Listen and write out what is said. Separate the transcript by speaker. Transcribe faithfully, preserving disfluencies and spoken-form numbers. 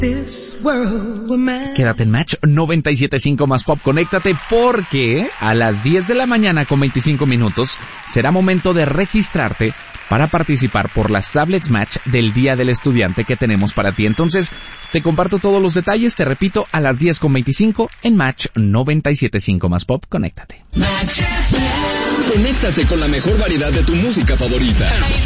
Speaker 1: Quédate en Match noventa y siete punto cinco más Pop, conéctate porque a las diez de la mañana con veinticinco minutos será momento de registrarte para participar por las tablets Match del Día del Estudiante que tenemos para ti. Entonces, te comparto todos los detalles, te repito, a las diez con veinticinco en Match noventa y siete punto cinco más Pop, conéctate.
Speaker 2: Conéctate con la mejor variedad de tu música favorita.